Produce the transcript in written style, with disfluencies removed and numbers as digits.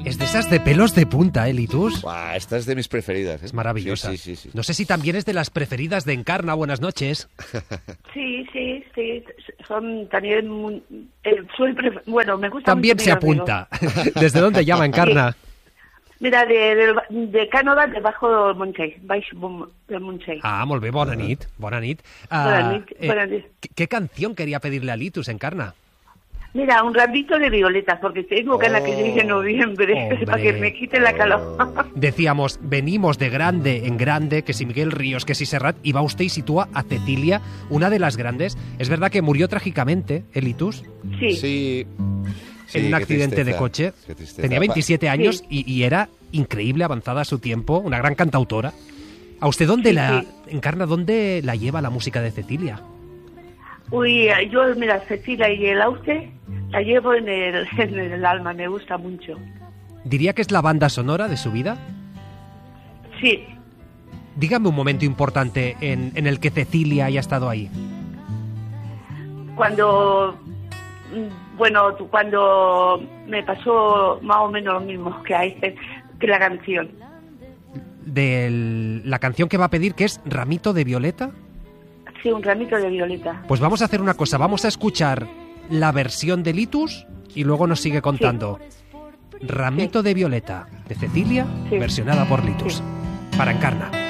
Es de esas de pelos de punta, Litus. Buah, esta es de mis preferidas. Es maravillosa. Sí. No sé si también es de las preferidas de Encarna. Buenas noches. Sí. Son también... bueno, me gusta también mucho. Se apunta. ¿Desde dónde llama Encarna? Sí. Mira, de Cànova, debajo del Montseny, baix del Montseny. Ah, molt bé, bona nit. Bona nit. Bona nit. ¿Qué canción quería pedirle a Litus, Encarna? Mira, un ramito de violetas, porque tengo ganas que llegue en noviembre, para que me quite la calor. Decíamos, venimos de grande en grande, que si Miguel Ríos, que si Serrat, y va usted y sitúa a Cecilia, una de las grandes. Es verdad que murió trágicamente, Litus. Sí. En un accidente de coche. Tenía 27 años sí. y era increíble, avanzada a su tiempo, una gran cantautora. ¿A usted Encarna, dónde la lleva la música de Cecilia? Uy, yo, mira, Cecilia y el Auste la llevo en el alma, me gusta mucho. ¿Diría que es la banda sonora de su vida? Sí. Dígame un momento importante en el que Cecilia haya estado ahí. Cuando me pasó más o menos lo mismo que la canción. De la canción que va a pedir, que es Ramito de Violeta. Sí, un ramito de violeta. Pues vamos a hacer una cosa, vamos a escuchar la versión de Litus y luego nos sigue contando. Sí. Ramito de Violeta, de Cecilia, versionada por Litus. Para Encarna.